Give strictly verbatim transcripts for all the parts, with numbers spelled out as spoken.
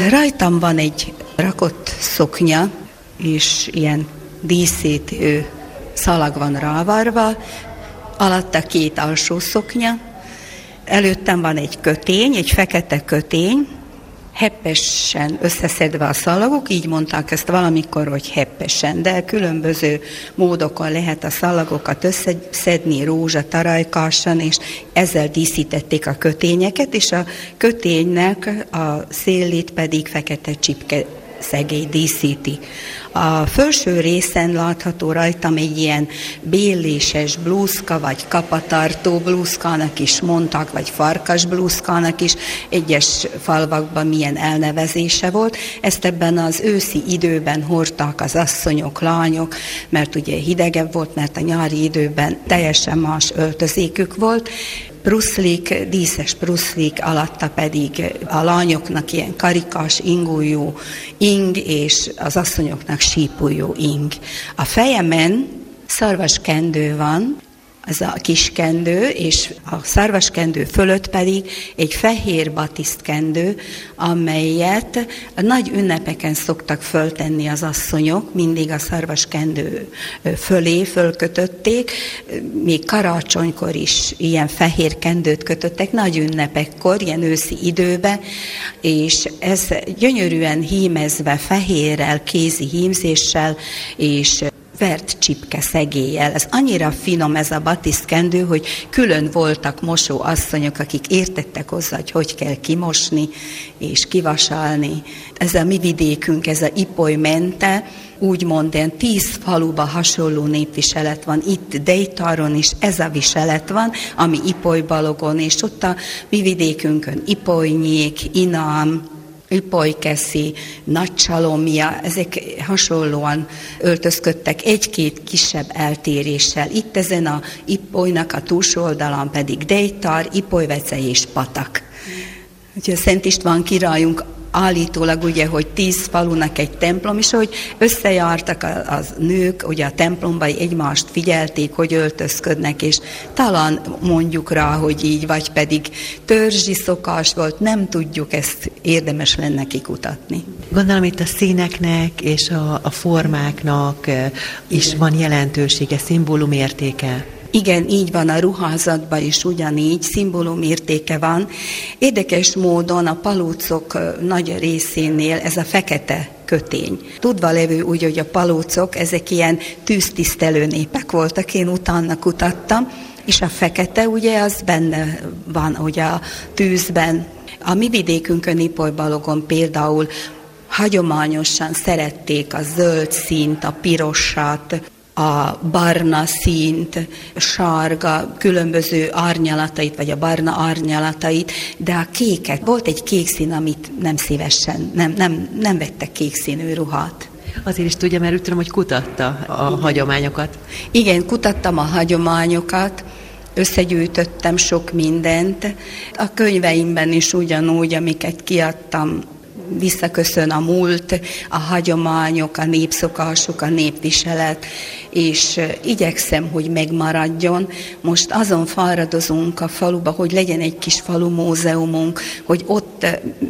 Rajtam van egy rakott szoknya, és ilyen díszítő szalag van rávarva, alatta két alsó szoknya, előttem van egy kötény, egy fekete kötény, heppesen összeszedve a szalagok, így mondták ezt valamikor, hogy heppesen, de különböző módokon lehet a szalagokat összeszedni, rózsa, tarajkásan, és ezzel díszítették a kötényeket, és a köténynek a szélét pedig fekete csipke szegély díszíti. A felső részen látható rajtam egy ilyen béléses blúzka, vagy kapatartó blúzkának is mondtak, vagy farkas blúzkának is, egyes falvakban milyen elnevezése volt. Ezt ebben az őszi időben hordták az asszonyok, lányok, mert ugye hidegebb volt, mert a nyári időben teljesen más öltözékük volt. Bruszlik, díszes bruszlik, alatta pedig a lányoknak ilyen karikás, ingújú ing, és az asszonyoknak sípújú ing. A fejemen szarvaskendő van, ez a kis kendő, és a szarvaskendő fölött pedig egy fehér batisztkendő, amelyet a nagy ünnepeken szoktak föltenni az asszonyok, mindig a szarvaskendő fölé fölkötötték, még karácsonykor is ilyen fehér kendőt kötöttek, nagy ünnepekkor, ilyen őszi időben, és ez gyönyörűen hímezve fehérrel, kézi hímzéssel, és vert csipke szegéllyel. Ez annyira finom ez a batisztkendő, hogy külön voltak mosó asszonyok, akik értettek hozzá, hogy hogy kell kimosni és kivasalni. Ez a mi vidékünk, ez a Ipoly mente, úgymond ilyen tíz faluba hasonló népviselet van. Itt Dejtáron is ez a viselet van, ami Ipoly-Balogon, és ott a mi vidékünkön Ipolynyék, Inám, Ipolykeszi, Nagycsalomja, ezek hasonlóan öltözködtek egy-két kisebb eltéréssel. Itt ezen a Ipolynak a túlsó oldalán pedig Dejtár, Ipolyvece és Patak. Úgyhogy a Szent István királyunk állítólag ugye, hogy tíz falunak egy templom, és hogy összejártak a, az nők, ugye a templomban egymást figyelték, hogy öltözködnek, és talán mondjuk rá, hogy így, vagy pedig törzsi szokás volt, nem tudjuk, ezt érdemes lenne kikutatni. Gondolom itt a színeknek és a, a formáknak is van jelentősége, szimbólumértéke. Igen, így van, a ruházatban is ugyanígy, szimbólumértéke van. Érdekes módon a palócok nagy részénél ez a fekete kötény. Tudva levő úgy, hogy a palócok, ezek ilyen tűztisztelő népek voltak, én utána kutattam, és a fekete ugye az benne van ugye a tűzben. A mi vidékünkön, Ipoly-Balogon például hagyományosan szerették a zöld színt, a pirosat, a barna színt, sárga, különböző árnyalatait, vagy a barna árnyalatait, de a kéket, volt egy kék szín, amit nem szívesen, nem, nem, nem vettek kék színű ruhát. Azért is tudja, mert úgy tudom, hogy kutatta a Igen. hagyományokat. Igen, kutattam a hagyományokat, összegyűjtöttem sok mindent. A könyveimben is ugyanúgy, amiket kiadtam, visszaköszön a múlt, a hagyományok, a népszokások, a népviselet, és igyekszem, hogy megmaradjon. Most azon fáradozunk a faluba, hogy legyen egy kis falu múzeumunk, hogy ott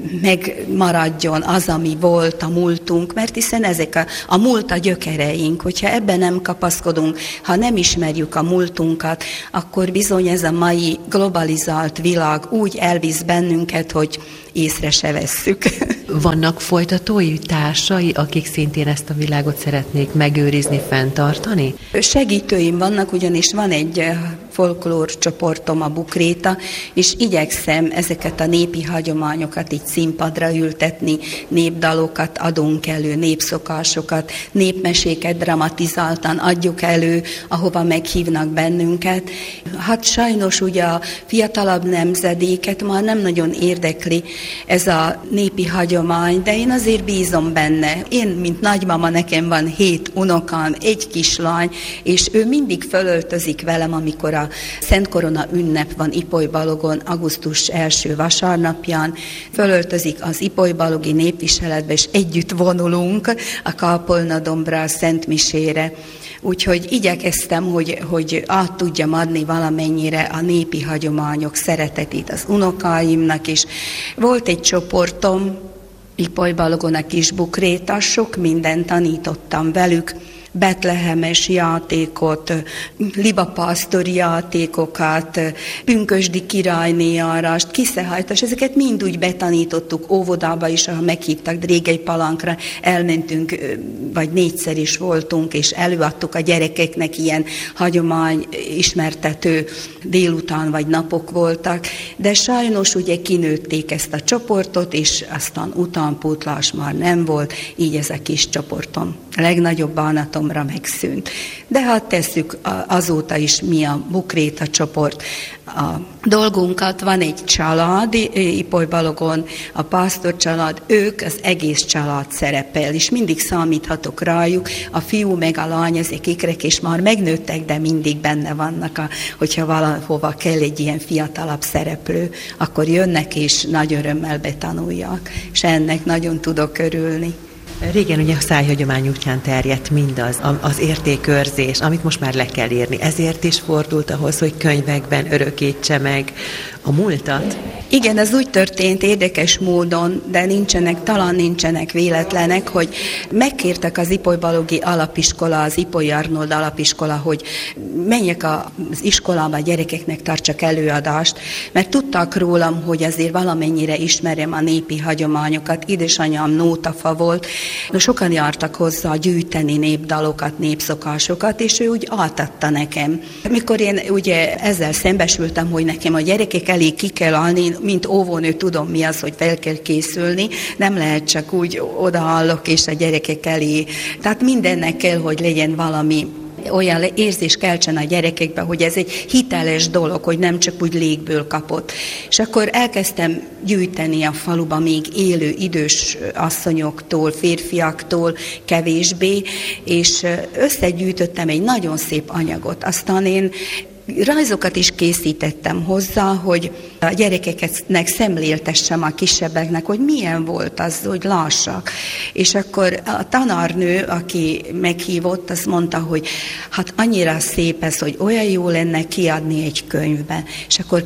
megmaradjon az, ami volt a múltunk, mert hiszen ezek a, a múlt a gyökereink, hogyha ebben nem kapaszkodunk, ha nem ismerjük a múltunkat, akkor bizony ez a mai globalizált világ úgy elvisz bennünket, hogy észre se vesszük. Vannak folytatói, társai, akik szintén ezt a világot szeretnék megőrizni, fenntartani? Segítőim vannak, ugyanis van egy folklór csoportom, a Bukréta, és igyekszem ezeket a népi hagyományokat így színpadra ültetni, népdalokat adunk elő, népszokásokat, népmeséket dramatizáltan adjuk elő, ahova meghívnak bennünket. Hát sajnos ugye a fiatalabb nemzedéket már nem nagyon érdekli ez a népi hagyomány, de én azért bízom benne. Én, mint nagymama, nekem van hét unokám, egy kislány, és ő mindig fölöltözik velem, amikor a Szent Korona ünnep van Ipoly-Balogon, augusztus első vasárnapján, fölöltözik az Ipoly-balogi népviseletbe, és együtt vonulunk a Kápolna-dombra, a Szent Misére. Úgyhogy igyekeztem, hogy, hogy át tudjam adni valamennyire a népi hagyományok szeretetét az unokáimnak is. Volt egy csoportom, Ipoly Balogon a kis bukréta, sok mindent tanítottam velük, betlehemes játékot, libapasztori játékokat, pünkösdi királyné arast, kiszehajtás, ezeket mind úgy betanítottuk óvodába is, ha meghívtak Drégely Palankra, elmentünk, vagy négyszer is voltunk, és előadtuk a gyerekeknek, ilyen hagyomány ismertető délután vagy napok voltak, de sajnos ugye kinőtték ezt a csoportot, és aztán utánpótlás már nem volt, így ez a kis csoportom a legnagyobb bánatomra megszűnt. De hát tesszük azóta is mi a bukréta csoport a dolgunkat. Van egy család, Ipoly Balogon, a pásztor család, ők az egész család szerepel, és mindig számíthatok rájuk. A fiú meg a lány, ezek ikrek, és már megnőttek, de mindig benne vannak, a, hogyha valahova kell egy ilyen fiatalabb szereplő, akkor jönnek, és nagy örömmel betanulják, és ennek nagyon tudok örülni. Régen ugye a szájhagyomány útján terjedt mindaz, az értékőrzés, amit most már le kell írni. Ezért is fordult ahhoz, hogy könyvekben örökítse meg a múltat? Igen, ez úgy történt érdekes módon, de nincsenek, talán nincsenek véletlenek, hogy megkértek az Ipoly-Balogi alapiskola, az Ipoly Arnold alapiskola, hogy menjek az iskolába a gyerekeknek, tartsak előadást, mert tudtak rólam, hogy azért valamennyire ismerem a népi hagyományokat. Édesanyám nótafa volt, sokan jártak hozzá gyűjteni népdalokat, népszokásokat, és ő úgy átadta nekem. Mikor én ugye ezzel szembesültem, hogy nekem a gyerekek elé ki kell állni, mint óvónő tudom mi az, hogy fel kell készülni, nem lehet csak úgy odaállok és a gyerekek elé. Tehát mindennek kell, hogy legyen valami olyan érzés keltsen a gyerekekbe, hogy ez egy hiteles dolog, hogy nem csak úgy légből kapott. És akkor elkezdtem gyűjteni a faluba még élő idős asszonyoktól, férfiaktól kevésbé, és összegyűjtöttem egy nagyon szép anyagot. Aztán én rajzokat is készítettem hozzá, hogy a gyerekeknek szemléltessem, a kisebbeknek, hogy milyen volt az, hogy lássak. És akkor a tanárnő, aki meghívott, azt mondta, hogy hát annyira szép ez, hogy olyan jó lenne kiadni egy könyvben. És akkor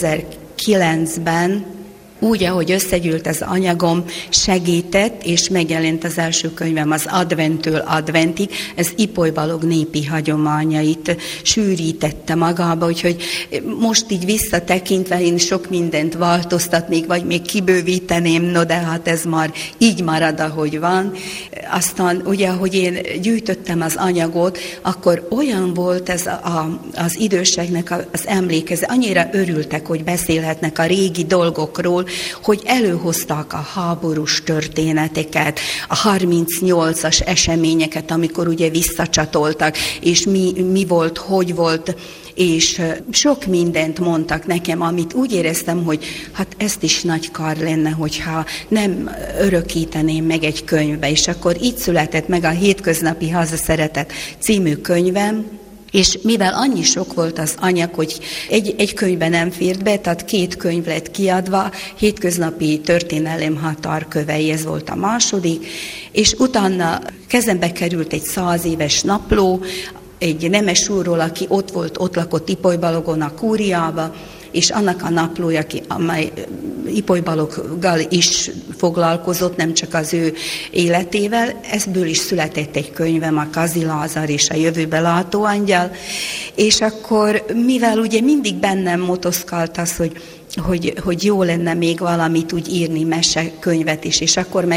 kétezer-kilencben úgy, ahogy összegyűlt az anyagom, segített, és megjelent az első könyvem az Adventtől Adventig, ez Ipoly Balog népi hagyományait sűrítette magába, úgyhogy most így visszatekintve én sok mindent változtatnék, vagy még kibővíteném, no de hát ez már így marad, ahogy van. Aztán ugye, ahogy én gyűjtöttem az anyagot, akkor olyan volt ez a, a, az időseknek az emlékezet, annyira örültek, hogy beszélhetnek a régi dolgokról, hogy előhozták a háborús történeteket, a harmincnyolcas eseményeket, amikor ugye visszacsatoltak, és mi, mi volt, hogy volt, és sok mindent mondtak nekem, amit úgy éreztem, hogy hát ezt is nagy kár lenne, hogyha nem örökíteném meg egy könyvbe, és akkor így született meg a Hétköznapi Hazaszeretet című könyvem, és mivel annyi sok volt az anyag, hogy egy, egy könyvben nem fért be, tehát két könyv lett kiadva, Hétköznapi történelem határkövei, ez volt a második, és utána kezembe került egy száz éves napló, egy nemes úrról, aki ott volt, ott lakott Ipoly Balogon a kúriába, és annak a naplója, amely Ipoly Baloggal is foglalkozott, nem csak az ő életével, ezből is született egy könyvem, a Kazi Lázár és a jövőbe látó angyal, és akkor, mivel ugye mindig bennem motoszkalt az, hogy, hogy, hogy jó lenne még valamit úgy írni, mesekönyvet is, és akkor meg